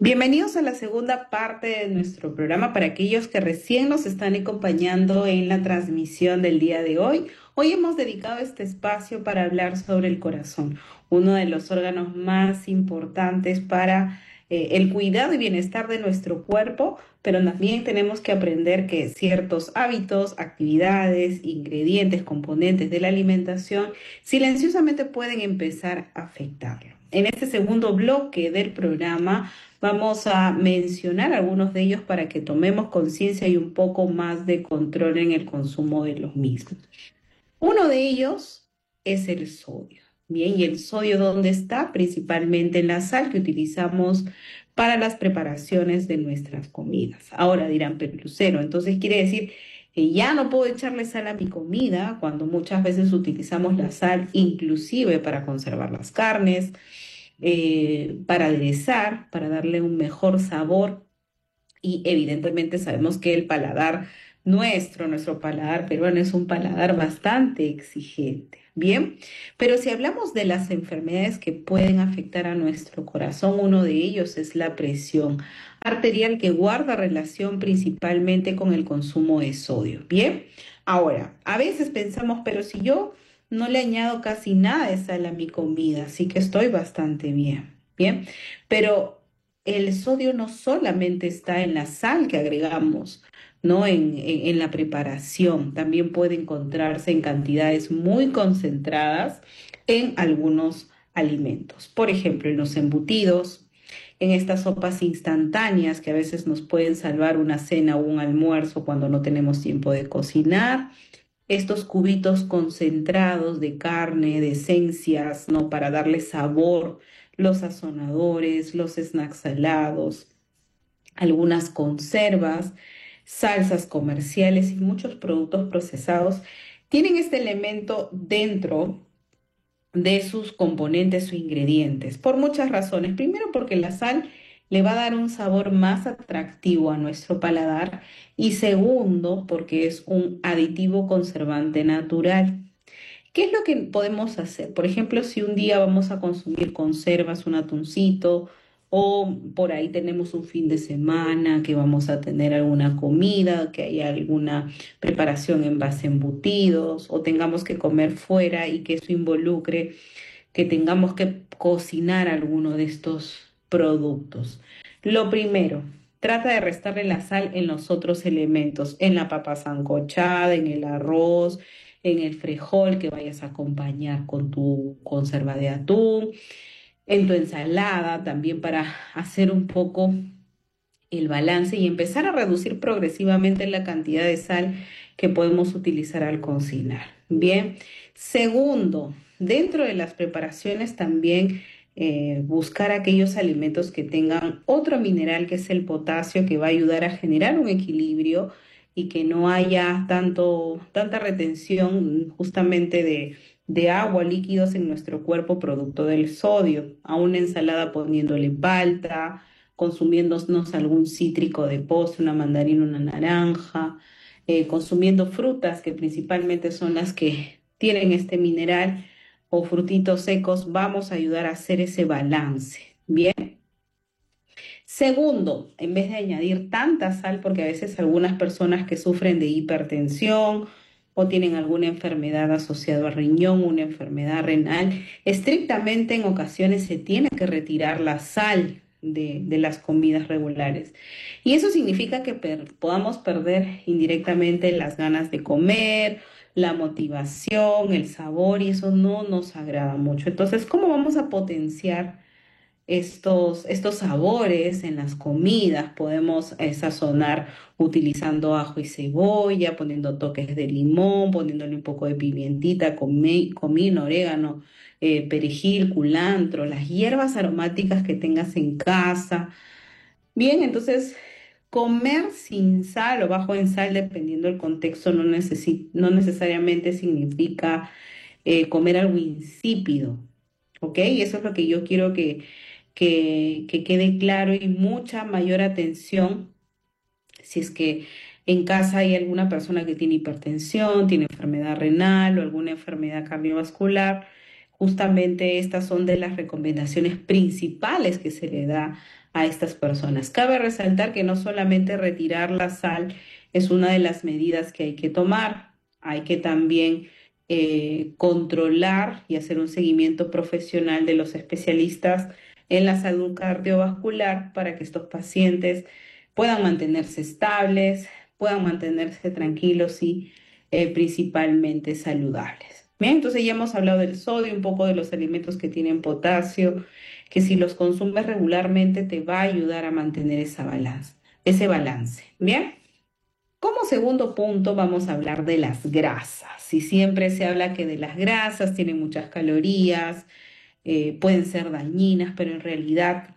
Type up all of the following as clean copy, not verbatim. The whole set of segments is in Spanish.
Bienvenidos a la segunda parte de nuestro programa para aquellos que recién nos están acompañando en la transmisión del día de hoy. Hoy hemos dedicado este espacio para hablar sobre el corazón, uno de los órganos más importantes para el cuidado y bienestar de nuestro cuerpo, pero también tenemos que aprender que ciertos hábitos, actividades, ingredientes, componentes de la alimentación silenciosamente pueden empezar a afectarlo. En este segundo bloque del programa, vamos a mencionar algunos de ellos para que tomemos conciencia y un poco más de control en el consumo de los mismos. Uno de ellos es el sodio. Bien, ¿y el sodio dónde está? Principalmente en la sal que utilizamos para las preparaciones de nuestras comidas. Ahora dirán, pero Lucero, entonces quiere decir que ya no puedo echarle sal a mi comida cuando muchas veces utilizamos la sal inclusive para conservar las carnes, para aderezar, para darle un mejor sabor y evidentemente sabemos que el paladar nuestro paladar peruano es un paladar bastante exigente. Bien, pero si hablamos de las enfermedades que pueden afectar a nuestro corazón, uno de ellos es la presión arterial que guarda relación principalmente con el consumo de sodio. Bien, ahora, a veces pensamos, pero si yo no le añado casi nada de sal a mi comida, así que estoy bastante bien. Bien, pero el sodio no solamente está en la sal que agregamos, ¿no? En la preparación, también puede encontrarse en cantidades muy concentradas en algunos alimentos. Por ejemplo, en los embutidos, en estas sopas instantáneas que a veces nos pueden salvar una cena o un almuerzo cuando no tenemos tiempo de cocinar. Estos cubitos concentrados de carne, de esencias, ¿no? Para darle sabor, los sazonadores, los snacks salados, algunas conservas, salsas comerciales y muchos productos procesados tienen este elemento dentro de sus componentes o ingredientes, por muchas razones. Primero, porque la sal le va a dar un sabor más atractivo a nuestro paladar y segundo, porque es un aditivo conservante natural. ¿Qué es lo que podemos hacer? Por ejemplo, si un día vamos a consumir conservas, un atuncito, o por ahí tenemos un fin de semana que vamos a tener alguna comida, que haya alguna preparación en base a embutidos, o tengamos que comer fuera y que eso involucre que tengamos que cocinar alguno de estos productos. Lo primero, trata de restarle la sal en los otros elementos, en la papa sancochada, en el arroz, en el frejol que vayas a acompañar con tu conserva de atún, en tu ensalada también para hacer un poco el balance y empezar a reducir progresivamente la cantidad de sal que podemos utilizar al cocinar. Bien. Segundo, dentro de las preparaciones también buscar aquellos alimentos que tengan otro mineral que es el potasio que va a ayudar a generar un equilibrio y que no haya tanta retención justamente de agua, líquidos en nuestro cuerpo producto del sodio. A una ensalada poniéndole palta, consumiéndonos algún cítrico de postre, una mandarina, una naranja, consumiendo frutas que principalmente son las que tienen este mineral o frutitos secos, vamos a ayudar a hacer ese balance. Bien. Segundo, en vez de añadir tanta sal, porque a veces algunas personas que sufren de hipertensión o tienen alguna enfermedad asociada al riñón, una enfermedad renal, estrictamente en ocasiones se tiene que retirar la sal de las comidas regulares. Y eso significa que podamos perder indirectamente las ganas de comer, la motivación, el sabor, y eso no nos agrada mucho. Entonces, ¿cómo vamos a potenciar estos sabores en las comidas? Podemos sazonar utilizando ajo y cebolla, poniendo toques de limón, poniéndole un poco de pimientita, comino, orégano, perejil, culantro, las hierbas aromáticas que tengas en casa. Bien, entonces comer sin sal o bajo en sal, dependiendo del contexto, no necesariamente significa comer algo insípido. ¿Ok? Y eso es lo que yo quiero que quede claro y mucha mayor atención si es que en casa hay alguna persona que tiene hipertensión, tiene enfermedad renal o alguna enfermedad cardiovascular. Justamente estas son de las recomendaciones principales que se le da a estas personas. Cabe resaltar que no solamente retirar la sal es una de las medidas que hay que tomar, hay que también controlar y hacer un seguimiento profesional de los especialistas en la salud cardiovascular para que estos pacientes puedan mantenerse estables, puedan mantenerse tranquilos y principalmente saludables. Bien, entonces ya hemos hablado del sodio, un poco de los alimentos que tienen potasio, que si los consumes regularmente te va a ayudar a mantener ese balance. Bien. Como segundo punto vamos a hablar de las grasas. Y siempre se habla que de las grasas tienen muchas calorías, pueden ser dañinas, pero en realidad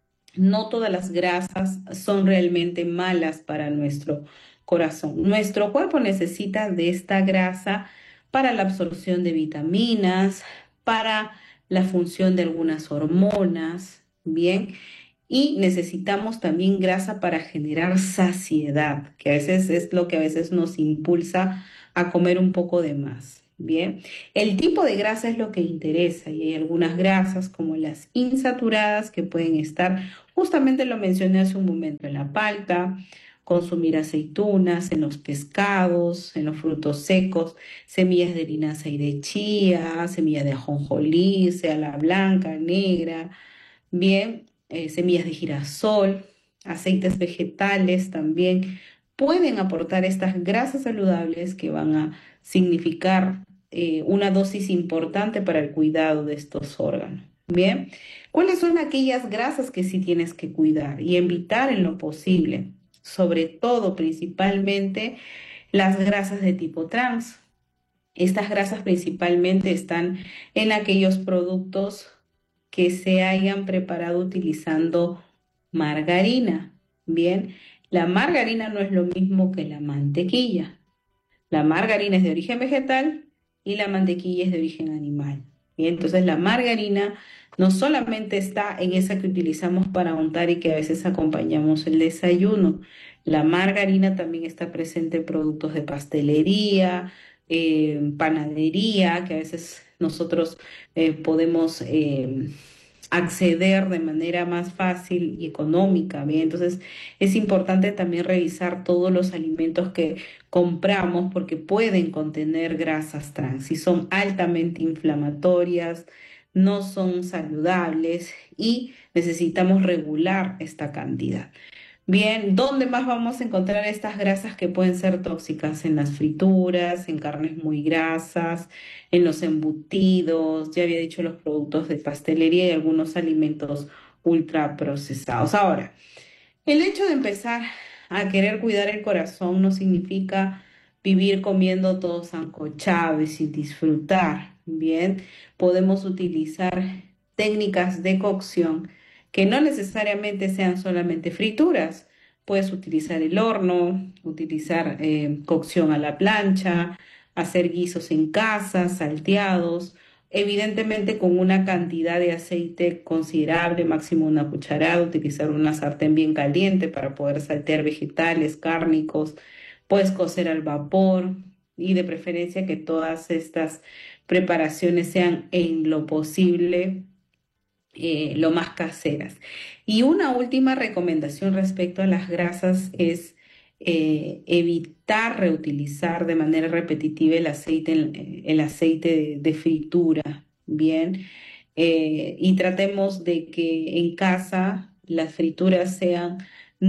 no todas las grasas son realmente malas para nuestro corazón. Nuestro cuerpo necesita de esta grasa para la absorción de vitaminas, para la función de algunas hormonas, ¿bien? Y necesitamos también grasa para generar saciedad, que a veces es lo que a veces nos impulsa a comer un poco de más. Bien, el tipo de grasa es lo que interesa y hay algunas grasas como las insaturadas que pueden estar, justamente lo mencioné hace un momento, en la palta, consumir aceitunas, en los pescados, en los frutos secos, semillas de linaza y de chía, semillas de ajonjolí, sea la blanca, negra. Bien, semillas de girasol, aceites vegetales también pueden aportar estas grasas saludables que van a significar una dosis importante para el cuidado de estos órganos. Bien, ¿cuáles son aquellas grasas que sí tienes que cuidar y evitar en lo posible? Sobre todo, principalmente, las grasas de tipo trans. Estas grasas principalmente están en aquellos productos que se hayan preparado utilizando margarina. Bien, la margarina no es lo mismo que la mantequilla. La margarina es de origen vegetal y la mantequilla es de origen animal. Bien, entonces la margarina no solamente está en esa que utilizamos para untar y que a veces acompañamos el desayuno. La margarina también está presente en productos de pastelería, panadería, que a veces nosotros podemos acceder de manera más fácil y económica, ¿bien? Entonces es importante también revisar todos los alimentos que compramos porque pueden contener grasas trans y son altamente inflamatorias, no son saludables y necesitamos regular esta cantidad. Bien, ¿dónde más vamos a encontrar estas grasas que pueden ser tóxicas? En las frituras, en carnes muy grasas, en los embutidos, ya había dicho los productos de pastelería y algunos alimentos ultraprocesados. Ahora, el hecho de empezar a querer cuidar el corazón no significa vivir comiendo todo sancochado y sin disfrutar. Bien, podemos utilizar técnicas de cocción que no necesariamente sean solamente frituras. Puedes utilizar el horno, utilizar cocción a la plancha, hacer guisos en casa, salteados, evidentemente con una cantidad de aceite considerable, máximo una cucharada, utilizar una sartén bien caliente para poder saltear vegetales, cárnicos, puedes cocer al vapor y de preferencia que todas estas preparaciones sean en lo posible lo más caseras. Y una última recomendación respecto a las grasas es evitar reutilizar de manera repetitiva el aceite de fritura, ¿bien? Y tratemos de que en casa las frituras sean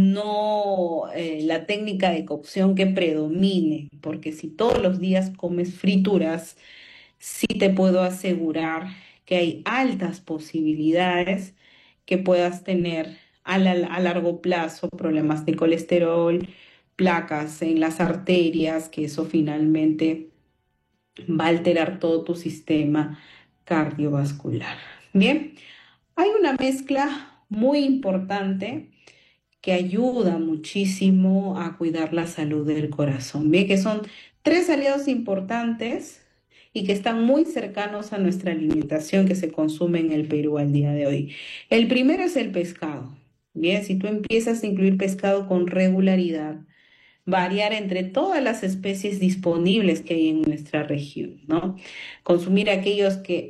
no la técnica de cocción que predomine, porque si todos los días comes frituras, sí te puedo asegurar que hay altas posibilidades que puedas tener a largo plazo problemas de colesterol, placas en las arterias, que eso finalmente va a alterar todo tu sistema cardiovascular. Bien, hay una mezcla muy importante que ayuda muchísimo a cuidar la salud del corazón. Bien, que son tres aliados importantes y que están muy cercanos a nuestra alimentación que se consume en el Perú al día de hoy. El primero es el pescado. Bien, si tú empiezas a incluir pescado con regularidad, variar entre todas las especies disponibles que hay en nuestra región, ¿no? Consumir aquellos que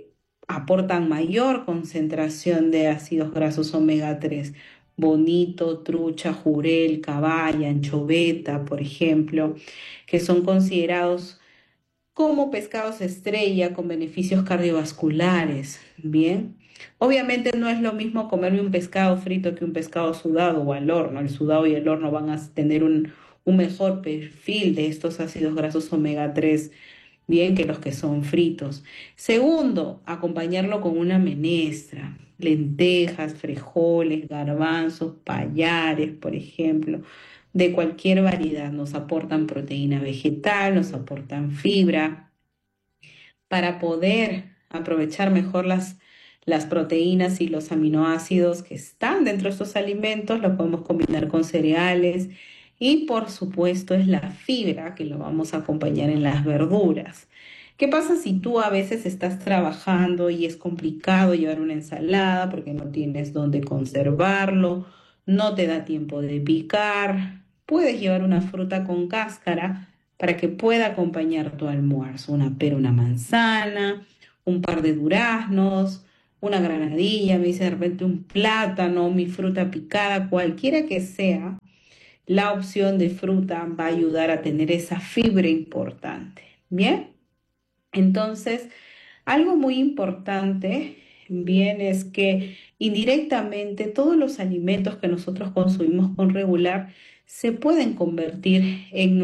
aportan mayor concentración de ácidos grasos omega 3. Bonito, trucha, jurel, caballa, anchoveta, por ejemplo, que son considerados como pescados estrella con beneficios cardiovasculares. Bien, obviamente no es lo mismo comerme un pescado frito que un pescado sudado o al horno. El sudado y el horno van a tener un mejor perfil de estos ácidos grasos omega 3, bien, que los que son fritos. Segundo, acompañarlo con una menestra, lentejas, frijoles, garbanzos, payares, por ejemplo, de cualquier variedad. Nos aportan proteína vegetal, nos aportan fibra para poder aprovechar mejor las proteínas y los aminoácidos que están dentro de estos alimentos. Lo podemos combinar con cereales y por supuesto es la fibra que lo vamos a acompañar en las verduras. ¿Qué pasa si tú a veces estás trabajando y es complicado llevar una ensalada porque no tienes dónde conservarlo, no te da tiempo de picar? Puedes llevar una fruta con cáscara para que pueda acompañar tu almuerzo, una pera, una manzana, un par de duraznos, una granadilla, me dice de repente un plátano, mi fruta picada, cualquiera que sea, la opción de fruta va a ayudar a tener esa fibra importante. Bien, entonces, algo muy importante, bien, es que indirectamente todos los alimentos que nosotros consumimos con regular se pueden convertir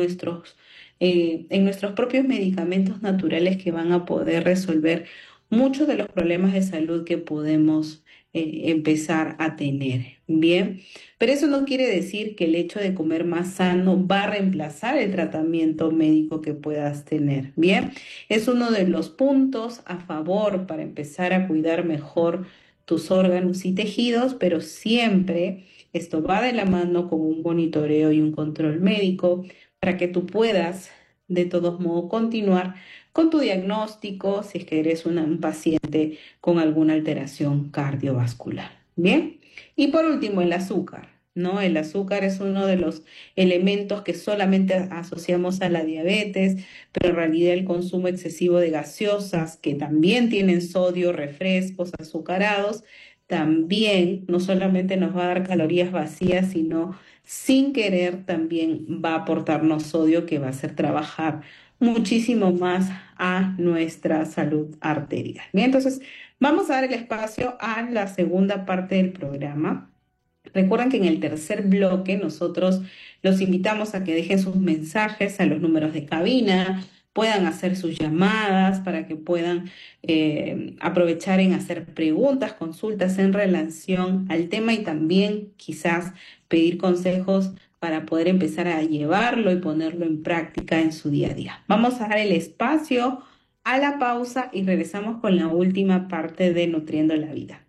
en nuestros propios medicamentos naturales que van a poder resolver muchos de los problemas de salud que podemos empezar a tener. Bien, pero eso no quiere decir que el hecho de comer más sano va a reemplazar el tratamiento médico que puedas tener. Bien, es uno de los puntos a favor para empezar a cuidar mejor tus órganos y tejidos, pero siempre esto va de la mano con un monitoreo y un control médico para que tú puedas, de todos modos, continuar con tu diagnóstico si es que eres un paciente con alguna alteración cardiovascular. Bien, y por último, el azúcar. ¿No? El azúcar es uno de los elementos que solamente asociamos a la diabetes, pero en realidad el consumo excesivo de gaseosas, que también tienen sodio, refrescos, azucarados, también no solamente nos va a dar calorías vacías, sino sin querer también va a aportarnos sodio que va a hacer trabajar muchísimo más a nuestra salud arterial. Bien, entonces vamos a dar el espacio a la segunda parte del programa. Recuerden que en el tercer bloque nosotros los invitamos a que dejen sus mensajes a los números de cabina, puedan hacer sus llamadas para que puedan aprovechar en hacer preguntas, consultas en relación al tema y también quizás pedir consejos para poder empezar a llevarlo y ponerlo en práctica en su día a día. Vamos a dar el espacio a la pausa y regresamos con la última parte de Nutriendo la Vida.